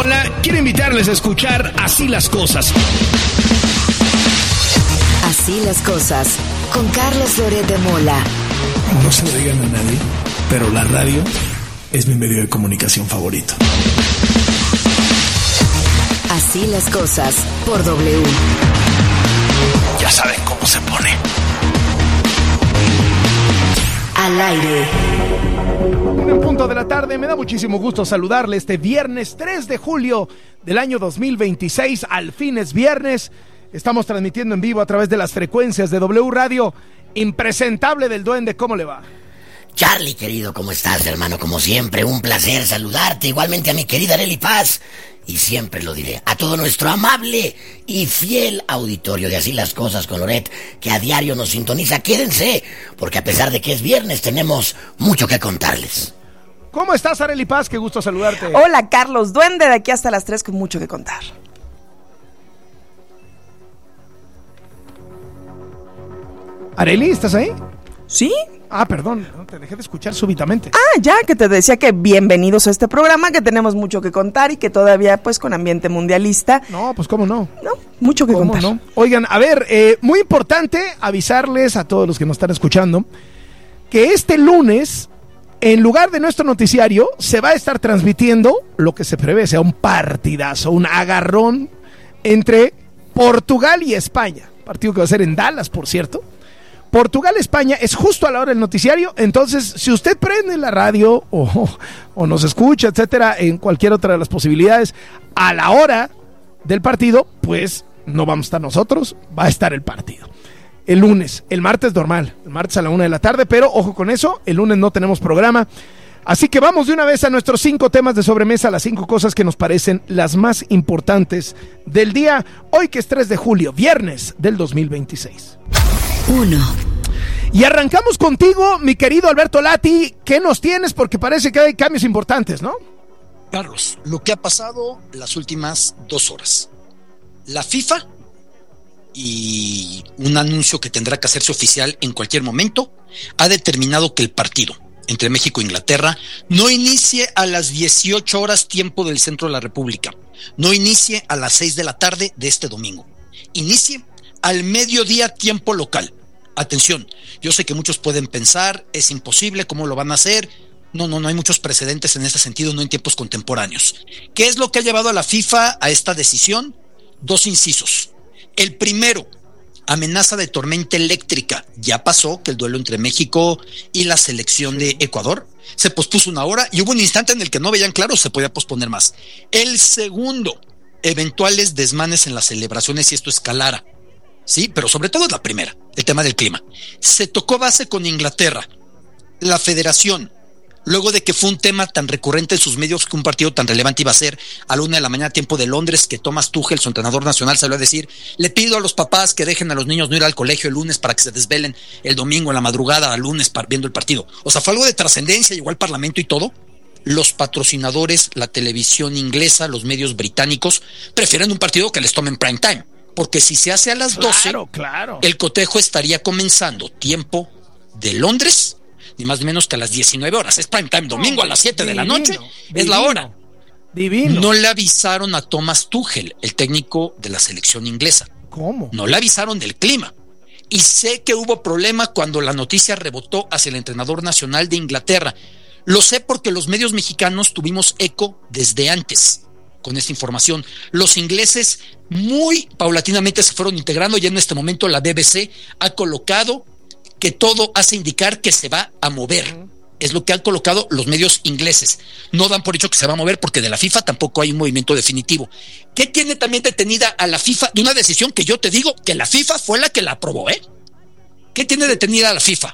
Hola, quiero invitarles a escuchar Así las Cosas. Así las Cosas, con Carlos Loret de Mola. No se lo digan a nadie, pero la radio es mi medio de comunicación favorito. Así las Cosas, por W. Ya saben cómo se pone. Al aire. En punto de la tarde, me da muchísimo gusto saludarle este viernes 3 de julio del año 2026. Al fin es viernes. Estamos transmitiendo en vivo a través de las frecuencias de W Radio. Impresentable del Duende, ¿cómo le va? Charlie, querido, ¿cómo estás, hermano? Como siempre, un placer saludarte. Igualmente a mi querida Arely Paz. Y siempre lo diré, a todo nuestro amable y fiel auditorio de Así las Cosas con Loret, que a diario nos sintoniza. Quédense, porque a pesar de que es viernes, tenemos mucho que contarles. ¿Cómo estás, Arely Paz? Qué gusto saludarte. Hola, Carlos Duende, de aquí hasta las 3 con mucho que contar. Arely, ¿estás ahí? ¿Sí? Ah, perdón, no, te dejé de escuchar súbitamente. Ah, ya, que te decía que bienvenidos a este programa, que tenemos mucho que contar y que todavía, pues, con ambiente mundialista. No, pues cómo no. No, mucho que contar. No? Oigan, a ver, muy importante avisarles a todos los que nos están escuchando que este lunes, en lugar de nuestro noticiario, se va a estar transmitiendo lo que se prevé, sea un partidazo, un agarrón entre Portugal y España. Partido que va a ser en Dallas, por cierto. Portugal-España es justo a la hora del noticiario. Entonces, si usted prende la radio o nos escucha, etcétera, en cualquier otra de las posibilidades, a la hora del partido, pues no vamos a estar nosotros, va a estar el partido. El lunes, el martes normal, el martes a la 1 de la tarde, pero ojo con eso, el lunes no tenemos programa. Así que vamos de una vez a nuestros 5 temas de sobremesa, las 5 cosas que nos parecen las más importantes del día, hoy que es 3 de julio, viernes del 2026. 1. Y arrancamos contigo, mi querido Alberto Lati. ¿Qué nos tienes? Porque parece que hay cambios importantes, ¿no? Carlos, lo que ha pasado las últimas 2 horas. La FIFA, y un anuncio que tendrá que hacerse oficial en cualquier momento, ha determinado que el partido entre México e Inglaterra no inicie a las 18 horas tiempo del centro de la República, no inicie a las 6 de la tarde de este domingo, inicie al mediodía tiempo local. Atención, yo sé que muchos pueden pensar, es imposible, ¿cómo lo van a hacer? No hay muchos precedentes en ese sentido, no en tiempos contemporáneos. ¿Qué es lo que ha llevado a la FIFA a esta decisión? 2 incisos. El primero, amenaza de tormenta eléctrica. Ya pasó que el duelo entre México y la selección de Ecuador se pospuso 1 hora y hubo un instante en el que no veían claro, se podía posponer más. El segundo, eventuales desmanes en las celebraciones si esto escalara. Sí, pero sobre todo es la primera, el tema del clima. Se tocó base con Inglaterra. La federación, luego de que fue un tema tan recurrente en sus medios que un partido tan relevante iba a ser a la 1 de la mañana tiempo de Londres, que Thomas Tuchel, su entrenador nacional, salió a decir: le pido a los papás que dejen a los niños no ir al colegio el lunes para que se desvelen el domingo en la madrugada al lunes viendo el partido. O sea, fue algo de trascendencia, llegó al parlamento y todo. Los patrocinadores, la televisión inglesa, los medios británicos prefieren un partido que les tomen prime time. Porque si se hace a las 12, claro. El cotejo estaría comenzando tiempo de Londres, ni más ni menos que a las 19 horas. Es prime time, domingo a las 7 de la noche, es la hora. Divino. No le avisaron a Thomas Tuchel, el técnico de la selección inglesa. ¿Cómo? No le avisaron del clima. Y sé que hubo problema cuando la noticia rebotó hacia el entrenador nacional de Inglaterra. Lo sé porque los medios mexicanos tuvimos eco desde antes con esta información. Los ingleses muy paulatinamente se fueron integrando y en este momento la BBC ha colocado que todo hace indicar que se va a mover. Es lo que han colocado los medios ingleses. No dan por hecho que se va a mover porque de la FIFA tampoco hay un movimiento definitivo. ¿Qué tiene también detenida a la FIFA de una decisión que yo te digo que la FIFA fue la que la aprobó, ¿Qué tiene detenida a la FIFA?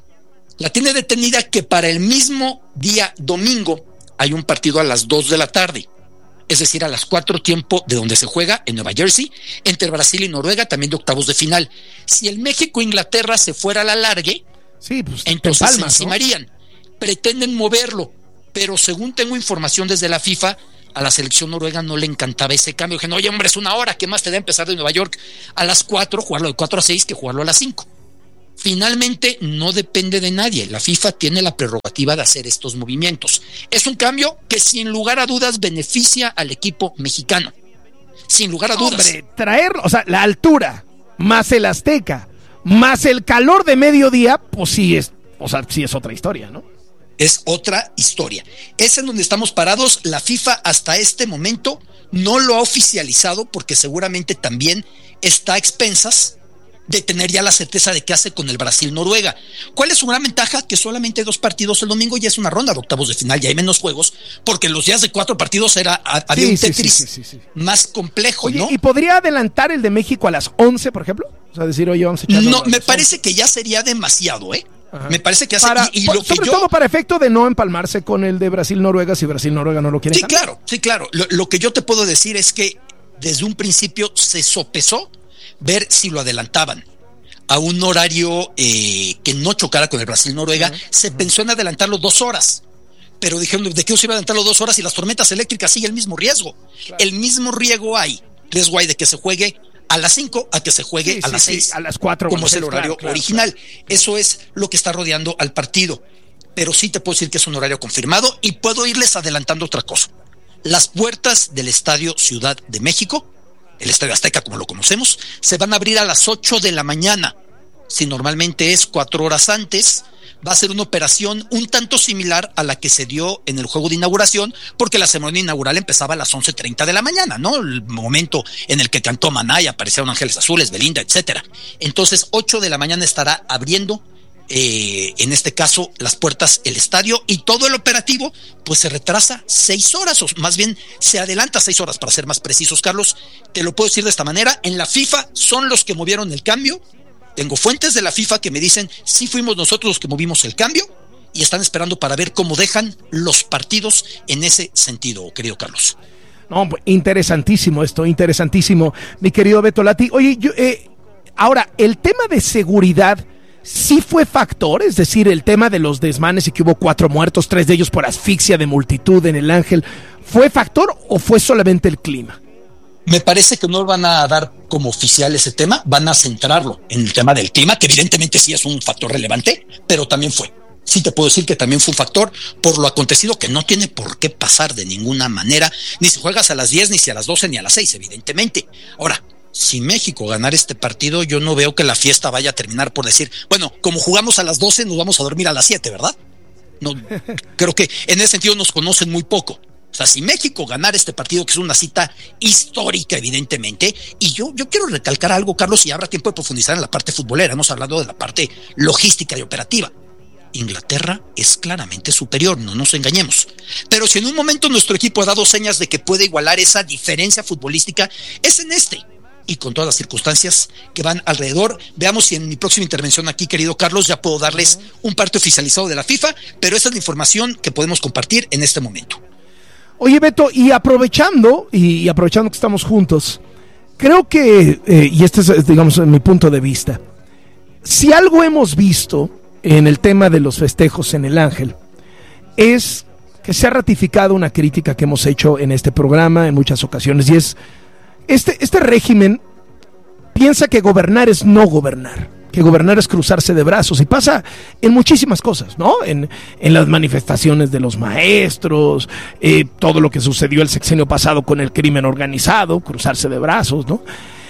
La tiene detenida que para el mismo día domingo hay un partido a las 2 de la tarde. Es decir, a las 4 tiempo de donde se juega en Nueva Jersey, entre Brasil y Noruega, también de octavos de final. Si el México-Inglaterra se fuera a la largue, sí, pues, entonces se encimarían. Pretenden moverlo, pero según tengo información desde la FIFA, a la selección noruega no le encantaba ese cambio. Dijeron: oye, hombre, es 1 hora, ¿qué más te da empezar de Nueva York a las 4, jugarlo de 4 a 6 que jugarlo a las 5? finalmente no depende de nadie. La FIFA tiene la prerrogativa de hacer estos movimientos. Es un cambio que sin lugar a dudas beneficia al equipo mexicano. Sin lugar a dudas. Hombre, traerlo, o sea, la altura, más el Azteca, más el calor de mediodía, pues sí es otra historia, ¿no? Es otra historia. Es en donde estamos parados. La FIFA hasta este momento no lo ha oficializado porque seguramente también está a expensas de tener ya la certeza de qué hace con el Brasil-Noruega. ¿Cuál es su gran ventaja? Que solamente hay 2 partidos el domingo y es una ronda de octavos de final, ya hay menos juegos, porque los días de 4 partidos había un Tetris más complejo. Oye, ¿no? ¿y podría adelantar el de México a las 11, por ejemplo? O sea, decir, oye, vamos a echarlo. No, me parece que ya sería demasiado, ¿eh? Ajá. Me parece que hace sobre todo para efecto de no empalmarse con el de Brasil-Noruega si Brasil-Noruega no lo quiere. Sí, claro. Lo que yo te puedo decir es que desde un principio se sopesó ver si lo adelantaban a un horario que no chocara con el Brasil-Noruega. Se pensó en adelantarlo 2 horas, pero dijeron, ¿de qué se iba a adelantarlo 2 horas? Y las tormentas eléctricas sigue el mismo riesgo. Claro. El mismo riesgo hay de que se juegue a las 5 a que se juegue a las 6. A las 4. Como es el horario original. Claro. Eso es lo que está rodeando al partido. Pero sí te puedo decir que es un horario confirmado y puedo irles adelantando otra cosa. Las puertas del Estadio Ciudad de México, el Estadio Azteca como lo conocemos, se van a abrir a las 8 de la mañana. Si normalmente es 4 horas antes, va a ser una operación un tanto similar a la que se dio en el juego de inauguración, porque la ceremonia inaugural empezaba a las 11:30 de la mañana, ¿no? El momento en el que cantó Maná y aparecieron Ángeles Azules, Belinda, etcétera. Entonces, 8 de la mañana estará abriendo, en este caso, las puertas el estadio, y todo el operativo, pues se retrasa 6 horas, o más bien se adelanta 6 horas, para ser más precisos, Carlos. Te lo puedo decir de esta manera: en la FIFA son los que movieron el cambio. Tengo fuentes de la FIFA que me dicen, sí fuimos nosotros los que movimos el cambio, y están esperando para ver cómo dejan los partidos en ese sentido, querido Carlos. No, interesantísimo esto, interesantísimo, mi querido Beto Lati. Oye, ahora, el tema de seguridad sí fue factor, es decir, el tema de los desmanes y que hubo 4 muertos, 3 de ellos por asfixia de multitud en el Ángel, ¿fue factor o fue solamente el clima? Me parece que no van a dar como oficial ese tema, van a centrarlo en el tema del clima, que evidentemente sí es un factor relevante, pero también fue. Sí te puedo decir que también fue un factor por lo acontecido, que no tiene por qué pasar de ninguna manera, ni si juegas a las 10, ni si a las 12, ni a las 6, evidentemente. Ahora, si México ganara este partido, yo no veo que la fiesta vaya a terminar por decir, bueno, como jugamos a las 12, nos vamos a dormir a las 7, ¿verdad? No, creo que en ese sentido nos conocen muy poco. O sea, si México ganara este partido, que es una cita histórica, evidentemente, y yo quiero recalcar algo, Carlos, y habrá tiempo de profundizar en la parte futbolera, hemos hablado de la parte logística y operativa. Inglaterra es claramente superior, no nos engañemos. Pero si en un momento nuestro equipo ha dado señas de que puede igualar esa diferencia futbolística, es en este. Y con todas las circunstancias que van alrededor. Veamos si en mi próxima intervención aquí, querido Carlos, ya puedo darles un parte oficializado de la FIFA, pero esa es la información que podemos compartir en este momento. Oye, Beto, y aprovechando que estamos juntos, creo que, y este es, digamos, mi punto de vista, si algo hemos visto en el tema de los festejos en el Ángel, es que se ha ratificado una crítica que hemos hecho en este programa en muchas ocasiones, y es, este régimen piensa que gobernar es no gobernar, que gobernar es cruzarse de brazos, y pasa en muchísimas cosas, ¿no? En las manifestaciones de los maestros, todo lo que sucedió el sexenio pasado con el crimen organizado, cruzarse de brazos, ¿no?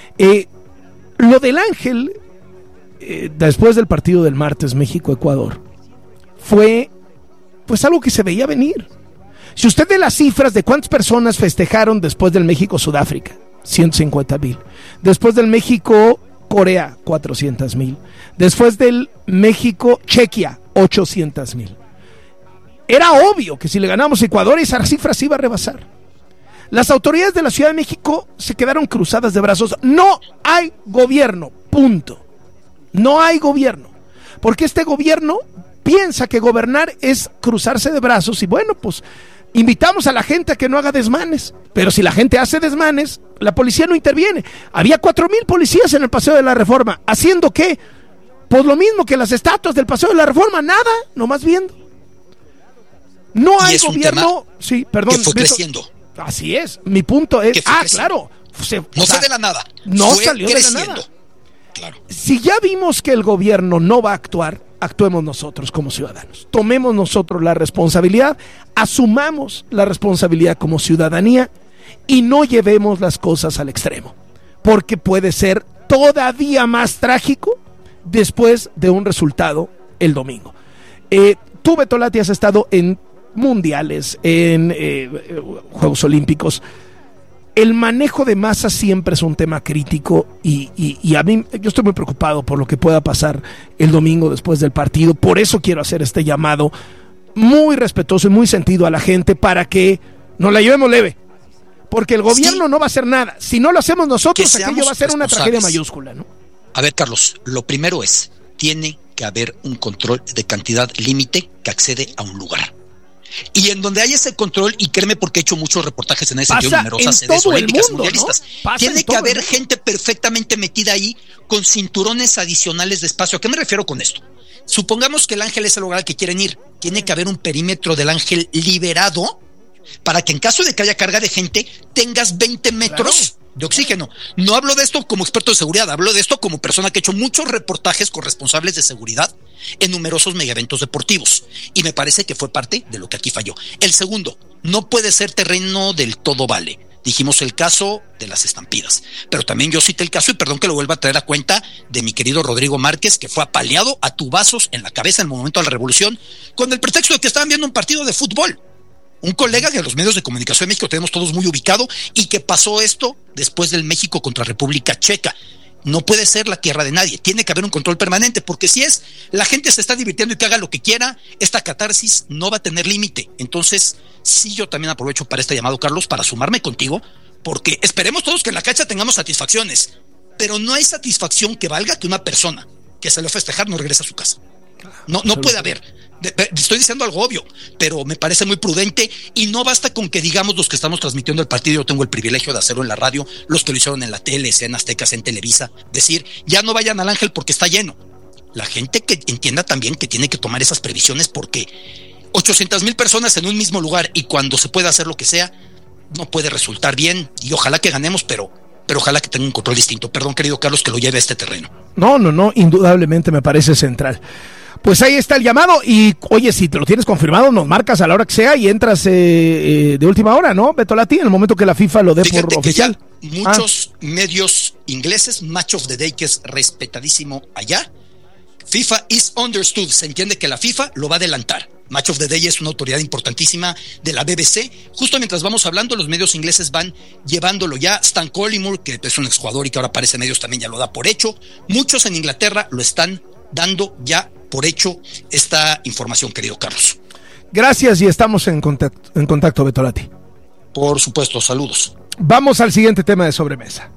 Lo del Ángel, después del partido del martes México-Ecuador, fue pues algo que se veía venir. Si usted ve las cifras de cuántas personas festejaron después del México-Sudáfrica, 150,000. Después del México-Corea, 400,000. Después del México-Chequia, 800,000. Era obvio que si le ganamos a Ecuador, esa cifra se iba a rebasar. Las autoridades de la Ciudad de México se quedaron cruzadas de brazos. No hay gobierno, punto. No hay gobierno. Porque este gobierno piensa que gobernar es cruzarse de brazos y bueno, pues invitamos a la gente a que no haga desmanes, pero si la gente hace desmanes, la policía no interviene. Había 4,000 policías en el Paseo de la Reforma, ¿haciendo qué? Pues lo mismo que las estatuas del Paseo de la Reforma, nada, nomás viendo. No hay gobierno, sí, perdón, que fue creciendo. Así es, mi punto es, claro, no fue de la nada, no fue salió creciendo. de la nada. Claro. Si ya vimos que el gobierno no va a actuar, actuemos nosotros como ciudadanos. Tomemos nosotros la responsabilidad, asumamos la responsabilidad como ciudadanía y no llevemos las cosas al extremo, porque puede ser todavía más trágico después de un resultado el domingo. Tú, Betolati, has estado en mundiales, en Juegos Olímpicos. El manejo de masas siempre es un tema crítico y a mí, yo estoy muy preocupado por lo que pueda pasar el domingo después del partido. Por eso quiero hacer este llamado muy respetuoso y muy sentido a la gente para que nos la llevemos leve. Porque el gobierno no va a hacer nada. Si no lo hacemos nosotros, aquello va a ser una tragedia mayúscula, ¿no? A ver, Carlos, lo primero es, tiene que haber un control de cantidad límite que accede a un lugar. Y en donde hay ese control, y créeme porque he hecho muchos reportajes en ese sentido, numerosas sedes olímpicas, mundialistas, ¿no? Tiene que haber gente perfectamente metida ahí con cinturones adicionales de espacio. ¿A qué me refiero con esto? Supongamos que el Ángel es el lugar al que quieren ir. Tiene que haber un perímetro del Ángel liberado para que en caso de que haya carga de gente tengas 20 metros de oxígeno. No hablo de esto como experto de seguridad, hablo de esto como persona que ha hecho muchos reportajes con responsables de seguridad en numerosos megaeventos deportivos, y me parece que fue parte de lo que aquí falló. El segundo, no puede ser terreno del todo vale. Dijimos el caso de las estampidas, pero también yo cité el caso, y perdón que lo vuelva a traer a cuenta, de mi querido Rodrigo Márquez, que fue apaleado a tubazos en la cabeza en el momento de la revolución, con el pretexto de que estaban viendo un partido de fútbol. Un colega de los medios de comunicación de México, tenemos todos muy ubicado, y que pasó esto después del México contra República Checa. No puede ser la tierra de nadie, tiene que haber un control permanente, porque si es, la gente se está divirtiendo y que haga lo que quiera, esta catarsis no va a tener límite. Entonces, sí, yo también aprovecho para este llamado, Carlos, para sumarme contigo, porque esperemos todos que en la cancha tengamos satisfacciones, pero no hay satisfacción que valga que una persona que salió a festejar no regrese a su casa. No puede haber. Estoy diciendo algo obvio, pero me parece muy prudente, y no basta con que digamos los que estamos transmitiendo el partido. Yo tengo el privilegio de hacerlo en la radio, los que lo hicieron en la tele, sea en Azteca, sea en Televisa, decir, ya no vayan al Ángel porque está lleno. La gente que entienda también que tiene que tomar esas previsiones, porque 800,000 personas en un mismo lugar, y cuando se puede hacer lo que sea, no puede resultar bien, y ojalá que ganemos, pero ojalá que tenga un control distinto. Perdón, querido Carlos, que lo lleve a este terreno. No, indudablemente me parece central. Pues ahí está el llamado, y oye, si te lo tienes confirmado, nos marcas a la hora que sea y entras de última hora, ¿no, Betolati? En el momento que la FIFA lo dé por oficial. Muchos medios ingleses, Match of the Day, que es respetadísimo allá, FIFA is understood, se entiende que la FIFA lo va a adelantar. Match of the Day es una autoridad importantísima de la BBC. Justo mientras vamos hablando, los medios ingleses van llevándolo ya. Stan Collymore, que es un exjugador y que ahora aparece en medios, también ya lo da por hecho. Muchos en Inglaterra lo están dando ya por hecho esta información, querido Carlos. Gracias, y estamos en contacto, Betolati. Por supuesto, saludos. Vamos al siguiente tema de sobremesa.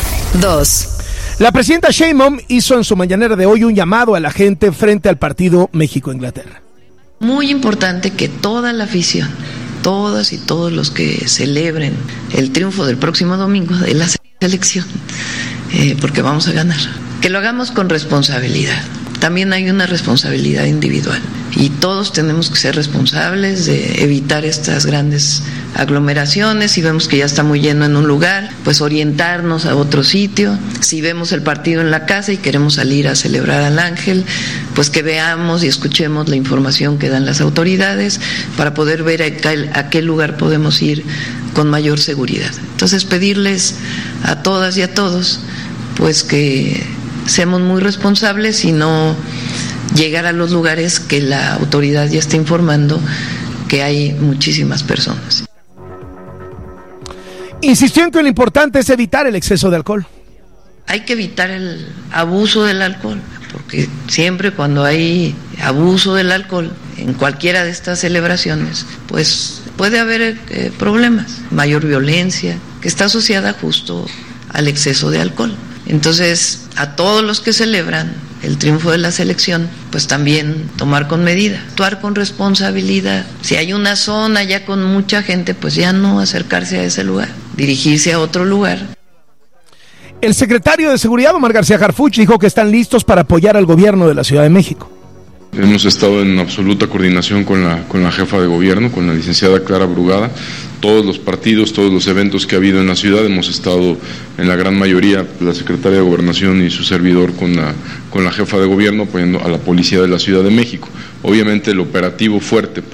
2. La presidenta Sheinbaum hizo en su mañanera de hoy un llamado a la gente frente al partido México-Inglaterra. Muy importante que toda la afición, todas y todos los que celebren el triunfo del próximo domingo de la selección, porque vamos a ganar, que lo hagamos con responsabilidad. También hay una responsabilidad individual, y todos tenemos que ser responsables de evitar estas grandes aglomeraciones. Si vemos que ya está muy lleno en un lugar, pues orientarnos a otro sitio. Si vemos el partido en la casa y queremos salir a celebrar al Ángel, pues que veamos y escuchemos la información que dan las autoridades para poder ver a qué lugar podemos ir con mayor seguridad. Entonces, pedirles a todas y a todos, pues que seamos muy responsables y no llegar a los lugares que la autoridad ya está informando que hay muchísimas personas. Insistió en que lo importante es evitar el exceso de alcohol. Hay que evitar el abuso del alcohol, porque siempre cuando hay abuso del alcohol en cualquiera de estas celebraciones, pues puede haber problemas, mayor violencia, que está asociada justo al exceso de alcohol. Entonces, a todos los que celebran el triunfo de la selección, pues también tomar con medida, actuar con responsabilidad. Si hay una zona ya con mucha gente, pues ya no acercarse a ese lugar, dirigirse a otro lugar. El secretario de Seguridad, Omar García Harfuch, dijo que están listos para apoyar al gobierno de la Ciudad de México. Hemos estado en absoluta coordinación con la jefa de gobierno, con la licenciada Clara Brugada. todos los partidos, todos los eventos que ha habido en la ciudad. Hemos estado en la gran mayoría, la secretaria de Gobernación y su servidor con la jefa de gobierno, apoyando a la policía de la Ciudad de México. Obviamente el operativo fuerte